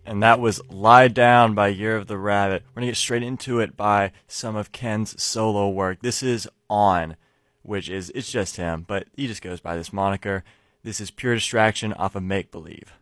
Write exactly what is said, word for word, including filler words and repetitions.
And that was Lie Down by Year of the Rabbit. We're going to get straight into it by some of Ken's solo work. This is On, which is, it's just him, but he just goes by this moniker. This is Pure Distraction off of Make Believe.